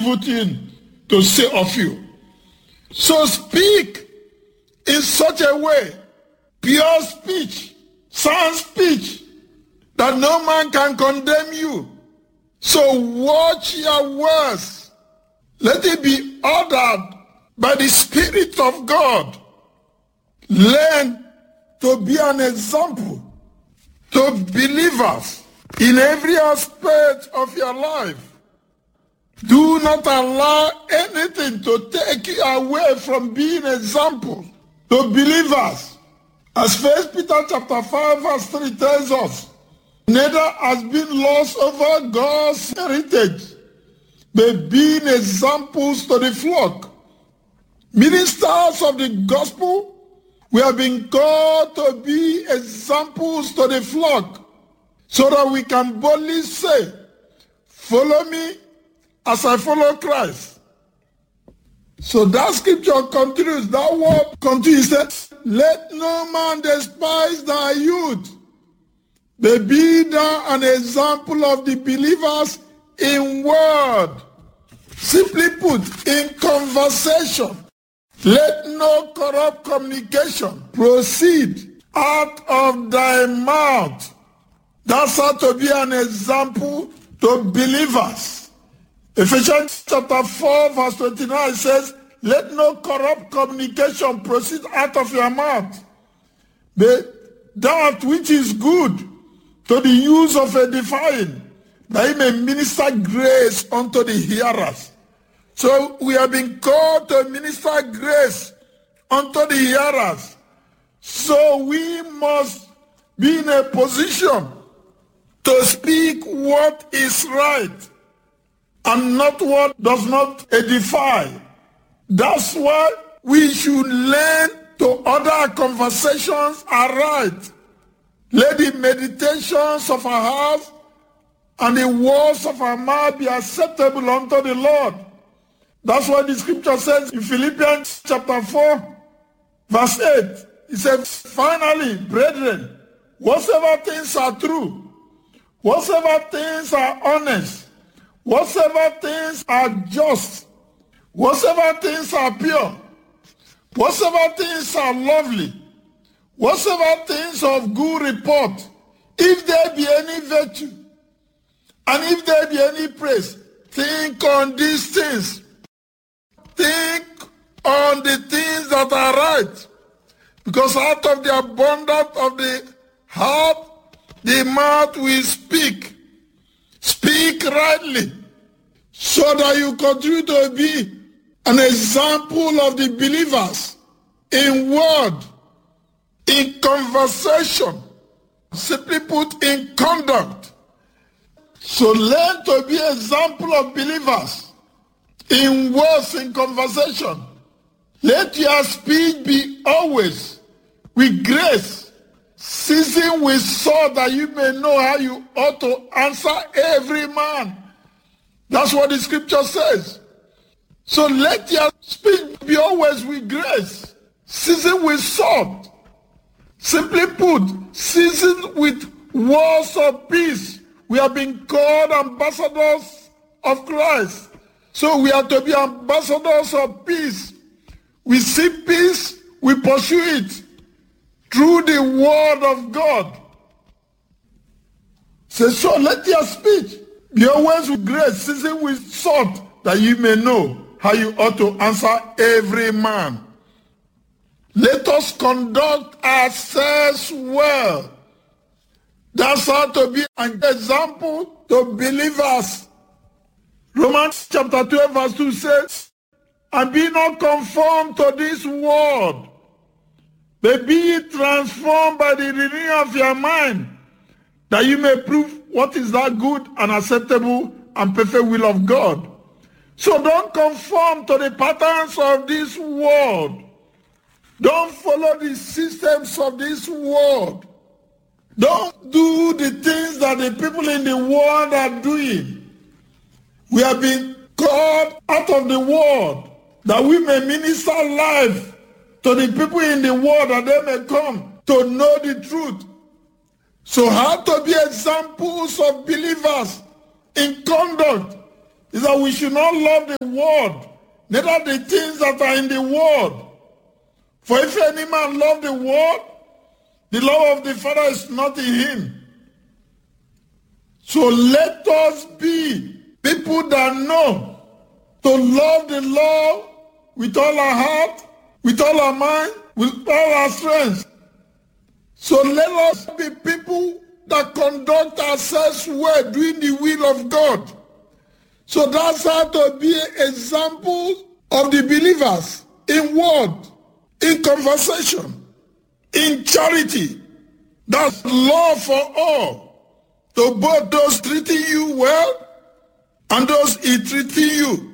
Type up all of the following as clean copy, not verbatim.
evil thing to say of you. So speak in such a way, pure speech, sound speech, that no man can condemn you. So watch your words. Let it be ordered by the Spirit of God. Learn to be an example to believers in every aspect of your life. Do not allow anything to take you away from being an example to believers. As 1 Peter chapter 5 verse 3 tells us, neither has been lost over God's heritage, but being examples to the flock. Ministers of the gospel, we have been called to be examples to the flock, so that we can boldly say, follow me as I follow Christ. So that scripture continues, that word continues, says, let no man despise thy youth, but be thou an example of the believers in word. Simply put, in conversation. Let no corrupt communication proceed out of thy mouth. That's how to be an example to believers. Ephesians chapter 4 verse 29 says, let no corrupt communication proceed out of your mouth, but that which is good to the use of edifying, that he may minister grace unto the hearers. So we have been called to minister grace unto the hearers. So we must be in a position to speak what is right and not what does not edify. That's why we should learn to order our conversations aright. Let the meditations of our heart and the words of our mouth be acceptable unto the Lord. That's what the scripture says in Philippians chapter 4, verse 8. It says, finally, brethren, whatsoever things are true, whatsoever things are honest, whatsoever things are just, whatsoever things are pure, whatsoever things are lovely, whatsoever things of good report, if there be any virtue, and if there be any praise, think on these things. Think on the things that are right. Because out of the abundance of the heart, the mouth will speak. Speak rightly, so that you continue to be an example of the believers in word, in conversation, simply put, in conduct. So learn to be an example of believers in words, in conversation. Let your speech be always with grace, seasoned with salt, that you may know how you ought to answer every man. That's what the scripture says. So let your speech be always with grace, seasoned with salt. Simply put, seasoned with words of peace. We have been called ambassadors of Christ. So we are to be ambassadors of peace. We see peace, we pursue it through the word of God. So let your speech be always with grace, seasoned with salt, that you may know how you ought to answer every man. Let us conduct ourselves well. That's how to be an example to believers. Romans chapter 12 verse 2 says, and be not conformed to this world, but be ye transformed by the renewing of your mind, that you may prove what is that good and acceptable and perfect will of God. So don't conform to the patterns of this world. Don't follow the systems of this world. Don't do the things that the people in the world are doing. We have been called out of the world, that we may minister life to the people in the world, that they may come to know the truth. So how to be examples of believers in conduct, is that we should not love the world, neither the things that are in the world. For if any man love the world, the love of the Father is not in him. So let us be people that know to love the Lord with all our heart, with all our mind, with all our strength. So let us be people that conduct ourselves well, doing the will of God. So that's how to be examples of the believers in word, in conversation, in charity. That's love for all, to both those treating you well and those ill-treating you.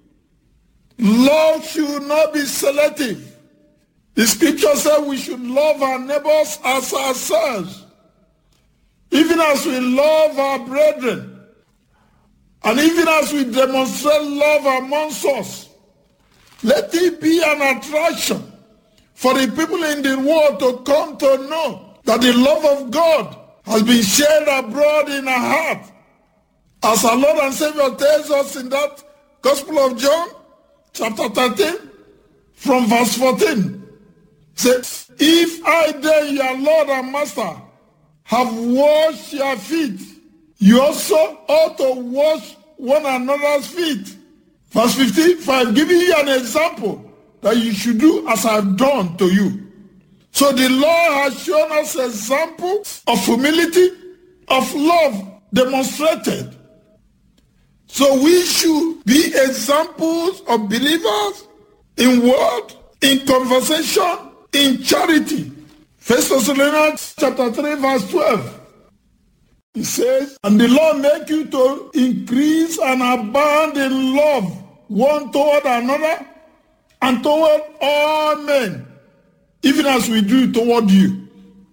Love should not be selective. The scripture says we should love our neighbors as ourselves, even as we love our brethren. And even as we demonstrate love amongst us, let it be an attraction for the people in the world to come to know that the love of God has been shared abroad in our heart. As our Lord and Savior tells us in that Gospel of John, chapter 13, from verse 14, says, if I then, your Lord and Master, have washed your feet, you also ought to wash one another's feet. Verse 15, for I've given you an example that you should do as I've done to you. So the Lord has shown us examples of humility, of love demonstrated. So we should be examples of believers in word, in conversation, in charity. 1 Thessalonians chapter 3 verse 12. It says, and the Lord make you to increase and abound in love one toward another and toward all men, even as we do toward you.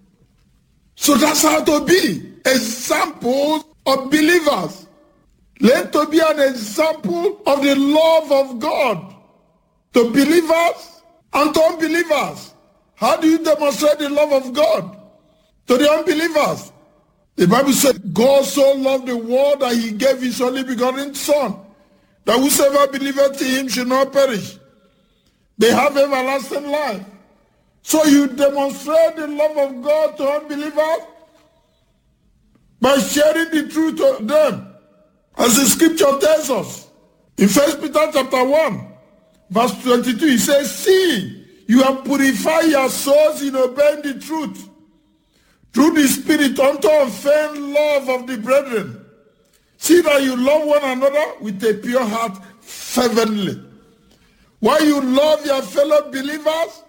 So that's how to be examples of believers. Let to be an example of the love of God to believers and to unbelievers. How do you demonstrate the love of God to the unbelievers? The Bible said, God so loved the world that he gave his only begotten Son, that whosoever believeth in him should not perish. They have everlasting life. So you demonstrate the love of God to unbelievers by sharing the truth to them. As the scripture tells us, in 1 Peter chapter 1, verse 22, he says, see, you have purified your souls in obeying the truth, through the Spirit unto unfeigned love of the brethren. See that you love one another with a pure heart fervently. While you love your fellow believers,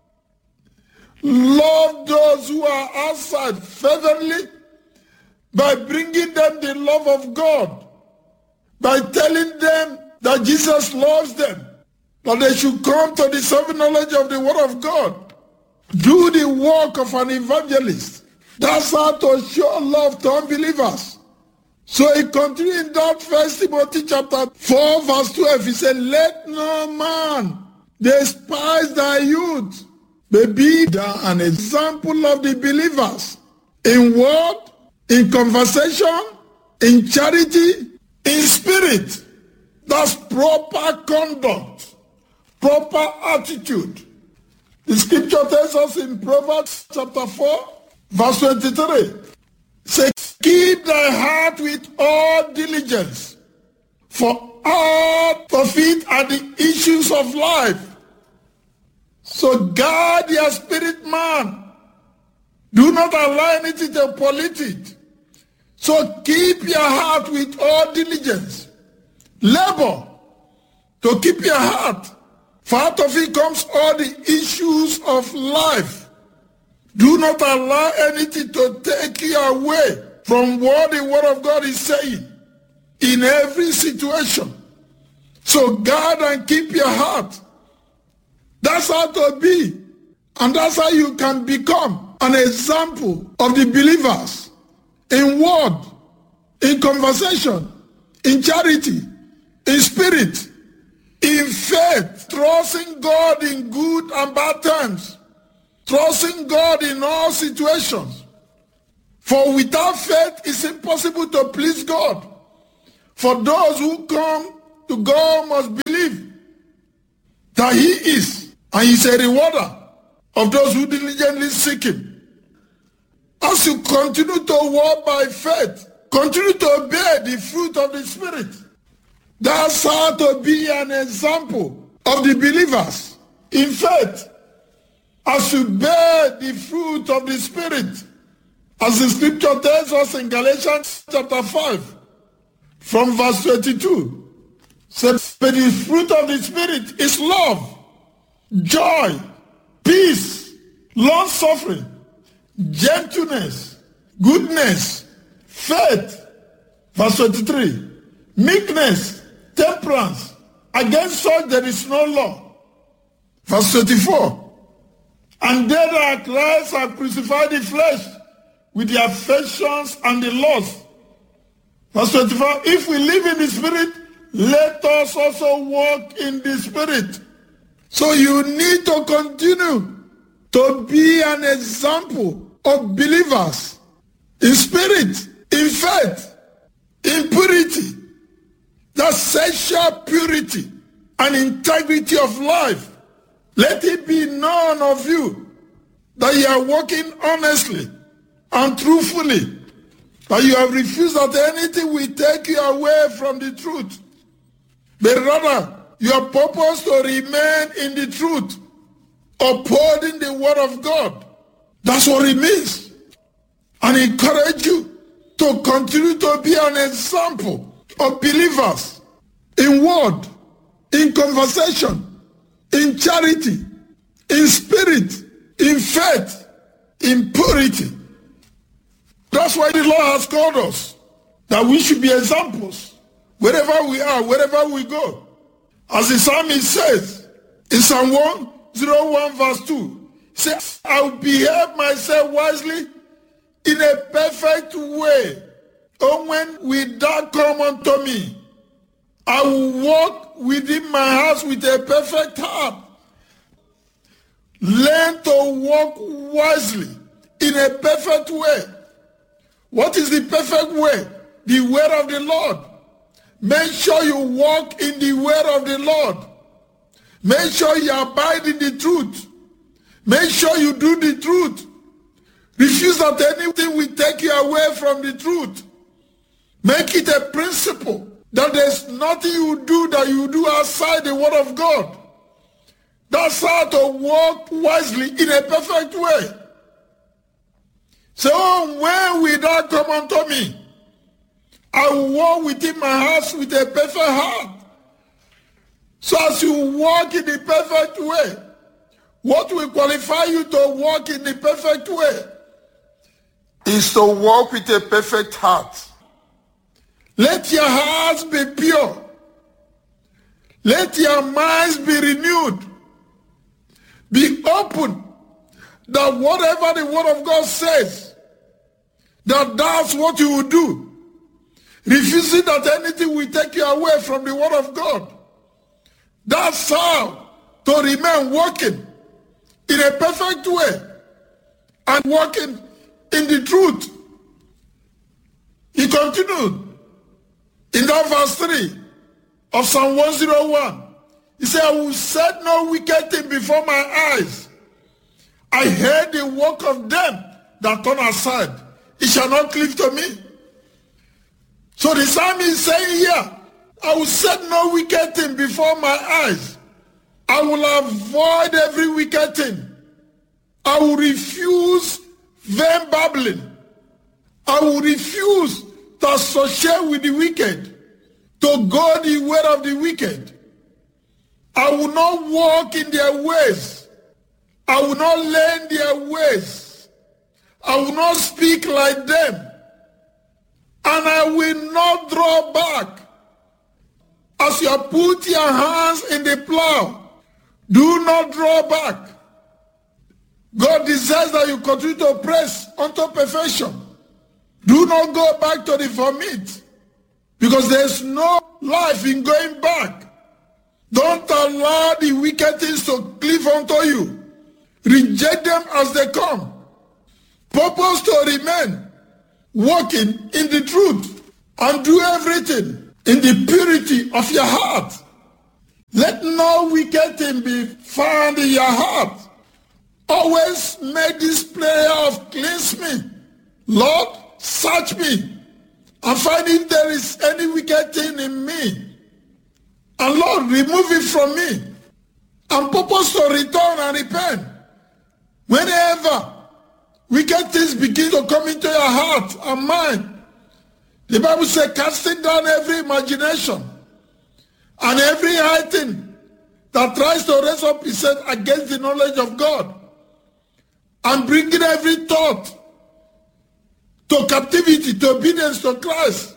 love those who are outside fervently by bringing them the love of God, by telling them that Jesus loves them, that they should come to the saving knowledge of the Word of God. Do the work of an evangelist. That's how to show love to unbelievers. So he continued in that 1 Timothy chapter 4 verse 12. He said, let no man despise thy youth, but be thou an example of the believers in word, in conversation, in charity, in spirit. That's proper conduct, proper attitude. The scripture tells us in Proverbs chapter 4, verse 23, say, keep thy heart with all diligence, for out of it are the issues of life. So guard your spirit, man. Do not allow anything to pollute it. So keep your heart with all diligence. Labor to keep your heart, for out of it comes all the issues of life. Do not allow anything to take you away from what the Word of God is saying in every situation. So guard and keep your heart. That's how to be. And that's how you can become an example of the believers in word, in conversation, in charity, in spirit, in faith, trusting God in good and bad times, trusting God in all situations. For without faith, it's impossible to please God. For those who come to God must believe that he is, and he's a rewarder of those who diligently seek him. As you continue to walk by faith, continue to bear the fruit of the Spirit. That's how to be an example of the believers in faith. As you bear the fruit of the Spirit, as the scripture tells us in Galatians chapter 5, from verse 22, says, but the fruit of the Spirit is love, joy, peace, long-suffering, gentleness, goodness, faith, verse 23, meekness, temperance. Against such there is no law. Verse 24, and they that Christ have crucified the flesh with the affections and the lust. Verse 25, if we live in the Spirit, let us also walk in the Spirit. So you need to continue to be an example of believers in spirit, in faith, in purity, that sexual purity and integrity of life. Let it be known of you that you are walking honestly and truthfully, that you have refused that anything will take you away from the truth, but rather your purpose to remain in the truth, upholding the word of God. That's what it means. And encourage you to continue to be an example of believers in word, in conversation, in charity, in spirit, in faith, in purity. That's why the Lord has called us, that we should be examples wherever we are, wherever we go. As the psalmist says in Psalm 101 verse 2, he says, I will behave myself wisely in a perfect way. Oh, when will thou come unto me? I will walk within my house with a perfect heart. Learn to walk wisely in a perfect way. What is the perfect way? The word of the Lord. Make sure you walk in the word of the Lord. Make sure you abide in the truth. Make sure you do the truth. Refuse that anything will take you away from the truth. Make it a principle that there's nothing you do that you do outside the word of God. That's how to walk wisely in a perfect way. So when will thou come unto me? I will walk within my house with a perfect heart. So as you walk in the perfect way, what will qualify you to walk in the perfect way is to walk with a perfect heart. Let your hearts be pure. Let your minds be renewed. Be open that whatever the word of God says, that's what you will do. Refusing that anything will take you away from the word of God. That's how to remain walking in a perfect way and walking in the truth. He continued in that verse 3 of Psalm 101. He said, I will set no wicked thing before my eyes. I heard the work of them that turn aside. It shall not cleave to me. So the psalmist is saying here, I will set no wicked thing before my eyes. I will avoid every wicked thing. I will refuse vain babbling. I will refuse to associate with the wicked, to go the way of the wicked. I will not walk in their ways. I will not learn their ways. I will not speak like them. And I will not draw back. As you put your hands in the plow, do not draw back. God desires that you continue to press unto perfection. Do not go back to the vomit, because there's no life in going back. Don't allow the wicked things to cleave unto you. Reject them as they come. Purpose to remain walking in the truth and do everything in the purity of your heart. Let no wicked thing be found in your heart. Always make this prayer of cleanse me. Lord, search me and find if there is any wicked thing in me. And Lord, remove it from me. And purpose to return and repent. Whenever wicked things begin to come into your heart and mind, the Bible says, casting down every imagination and every high thing that tries to raise up itself against the knowledge of God, and bringing every thought to captivity, to obedience to Christ.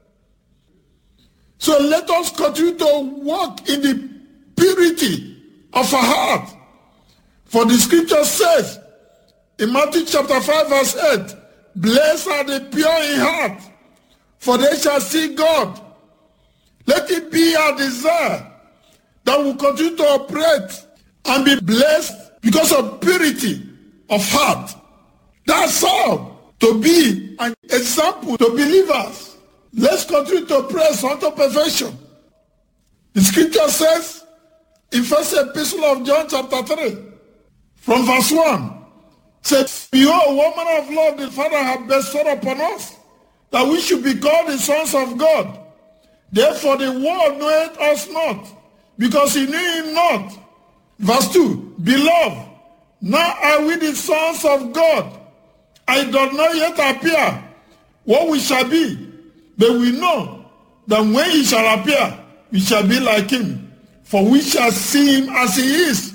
So let us continue to walk in the purity of our heart. For the scripture says in Matthew chapter 5 verse 8, blessed are the pure in heart, for they shall see God. Let it be our desire that we continue to operate and be blessed because of purity of heart. That's how to be an example to believers. Let's continue to press unto perfection. The scripture says in first epistle of John chapter 3, from verse 1, says, behold, what manner of love the Father hath bestowed upon us, that we should be called the sons of God. Therefore the world knoweth us not, because he knew him not. Verse 2, beloved, now are we the sons of God. It does not yet appear what we shall be, but we know that when he shall appear, we shall be like him, for we shall see him as he is.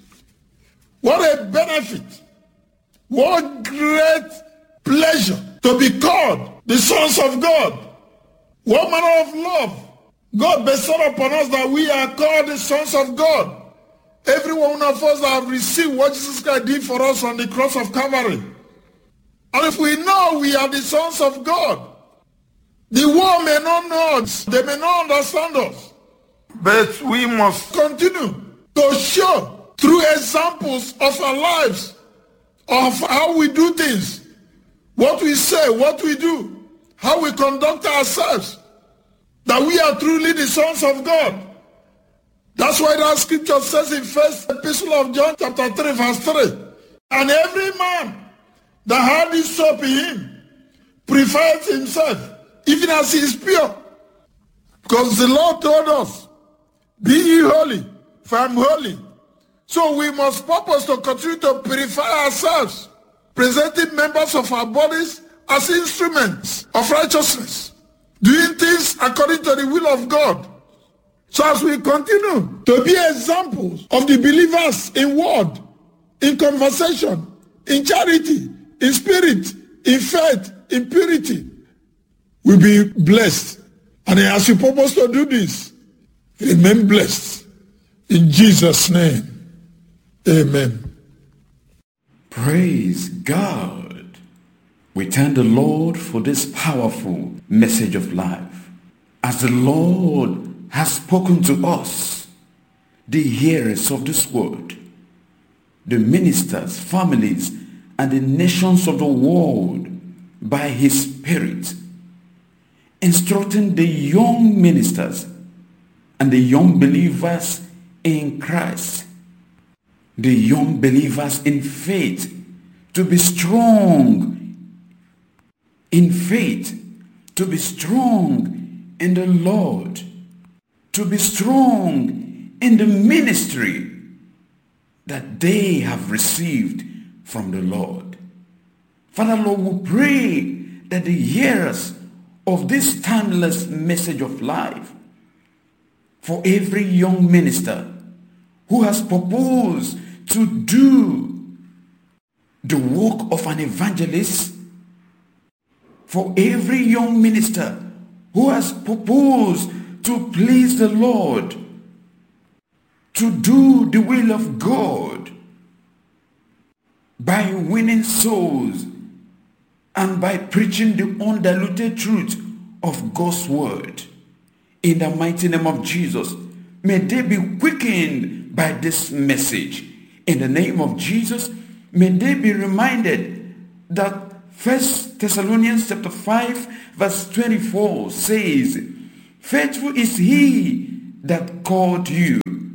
What a benefit. What great pleasure to be called the sons of God. What manner of love God bestowed upon us that we are called the sons of God. Every one of us have received what Jesus Christ did for us on the cross of Calvary. And if we know we are the sons of God, the world may not know us, they may not understand us, but we must continue to show through examples of our lives, of how we do things, what we say, what we do, how we conduct ourselves, that we are truly the sons of God. That's why that scripture says in first epistle of John chapter 3 verse 3, and every man that had this hope in him purifies himself, even as he is pure. Because the Lord told us, be ye holy, for I am holy. So we must purpose to continue to purify ourselves, presenting members of our bodies as instruments of righteousness, doing things according to the will of God. So as we continue to be examples of the believers in word, in conversation, in charity, in spirit, in faith, in purity, we'll be blessed. And as you purpose to do this, remain blessed. In Jesus' name, amen. Praise God. We thank the Lord for this powerful message of life. As the Lord has spoken to us, the hearers of this word, the ministers, families, and the nations of the world by his Spirit, instructing the young ministers and the young believers in Christ, the young believers in faith, to be strong in faith, to be strong in the Lord, to be strong in the ministry that they have received from the Lord. Father, Lord, we pray that the hearers of this timeless message of life, for every young minister who has proposed to do the work of an evangelist, for every young minister who has proposed to please the Lord, to do the will of God by winning souls and by preaching the undiluted truth of God's word. In the mighty name of Jesus, may they be quickened by this message. In the name of Jesus, may they be reminded that 1 Thessalonians chapter 5 verse 24 says, Faithful is he that called you,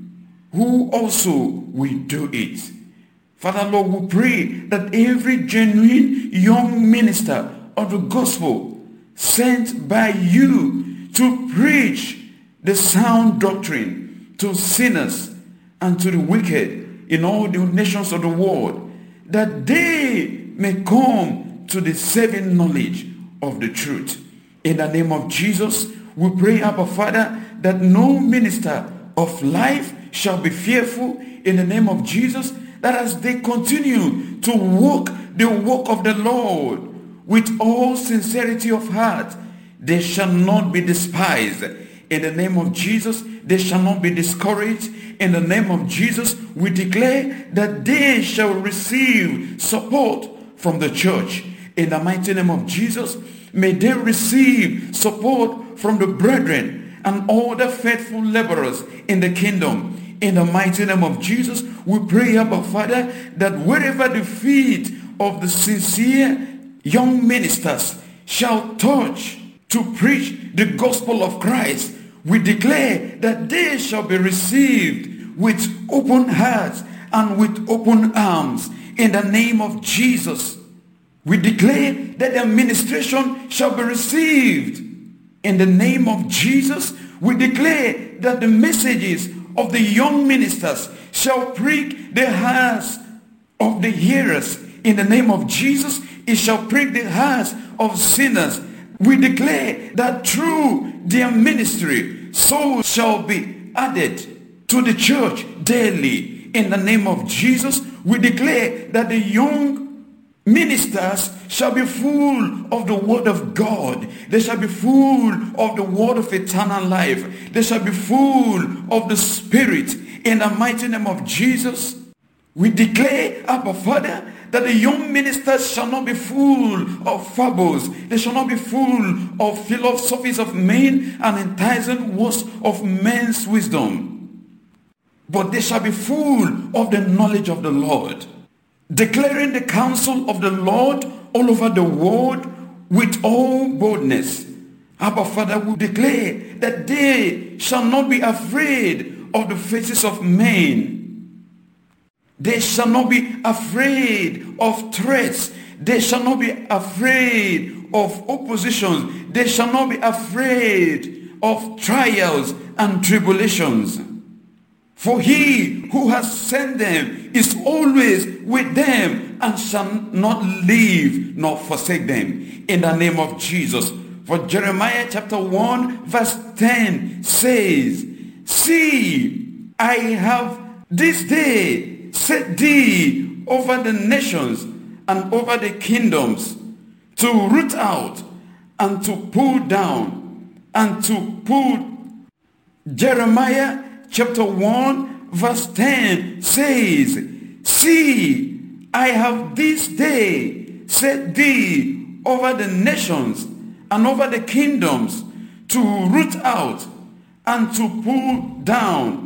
who also will do it. Father, Lord, we pray that every genuine young minister of the gospel sent by you to preach the sound doctrine to sinners and to the wicked in all the nations of the world, that they may come to the saving knowledge of the truth. In the name of Jesus, we pray, Abba Father, that no minister of life shall be fearful, in the name of Jesus, that as they continue to walk the walk of the Lord with all sincerity of heart, they shall not be despised. In the name of Jesus, they shall not be discouraged. In the name of Jesus, we declare that they shall receive support from the church. In the mighty name of Jesus, may they receive support from the brethren and all the faithful laborers in the kingdom. In the mighty name of Jesus, we pray, Abba Father, that wherever the feet of the sincere young ministers shall touch to preach the gospel of Christ, we declare that they shall be received with open hearts and with open arms. In the name of Jesus, we declare that their ministration shall be received. In the name of Jesus, we declare that the messages of the young ministers shall prick the hearts of the hearers. In the name of Jesus, it shall prick the hearts of sinners. We declare that through their ministry, souls shall be added to the church daily. In the name of Jesus, we declare that the young ministers shall be full of the word of God. They shall be full of the word of eternal life. They shall be full of the Spirit. In the mighty name of Jesus, we declare, Abba Father, that the young ministers shall not be full of fables. They shall not be full of philosophies of men and enticing words of men's wisdom. But they shall be full of the knowledge of the Lord, declaring the counsel of the Lord all over the world with all boldness. Abba Father, we declare that they shall not be afraid of the faces of men. They shall not be afraid of threats. They shall not be afraid of oppositions. They shall not be afraid of trials and tribulations. For he who has sent them is always with them and shall not leave nor forsake them. In the name of Jesus. For Jeremiah chapter 1 verse 10 says, "See, I have this day set thee over the nations and over the kingdoms, to root out and to pull down and to pull." Jeremiah chapter 1 verse 10 says, "See, I have this day set thee over the nations and over the kingdoms, to root out and to pull down."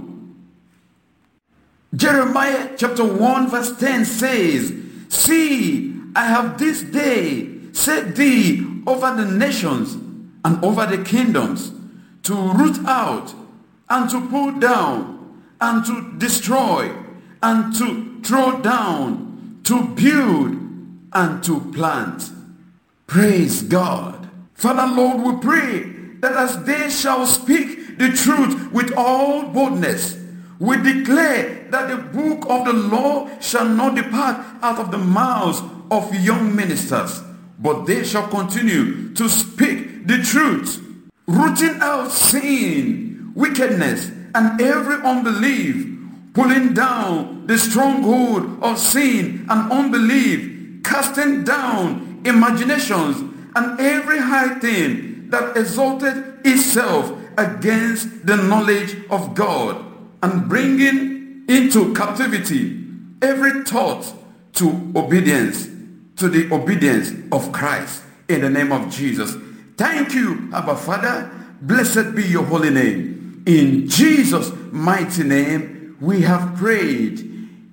Jeremiah chapter 1 verse 10 says, "See, I have this day set thee over the nations and over the kingdoms, to root out and to pull down and to destroy and to throw down, to build and to plant." Praise God. Father, Lord, we pray that as they shall speak the truth with all boldness, we declare that the book of the law shall not depart out of the mouths of young ministers, but they shall continue to speak the truth, rooting out sin, wickedness, and every unbelief, pulling down the stronghold of sin and unbelief, casting down imaginations and every high thing that exalted itself against the knowledge of God, and bringing into captivity every thought to obedience, to the obedience of Christ. In the name of Jesus. Thank you, Abba Father. Blessed be your holy name. In Jesus' mighty name we have prayed.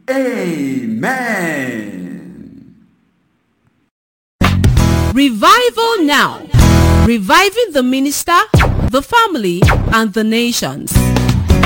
Amen. Revival now. Reviving the minister, the family, and the nations.